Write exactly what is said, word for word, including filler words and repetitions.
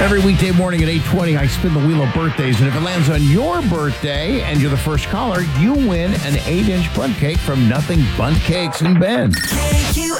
Every weekday morning at eight twenty, I spin the wheel of birthdays, and if it lands on your birthday and you're the first caller, you win an eight-inch bundt cake from Nothing Bundt Cakes in Bend. K Q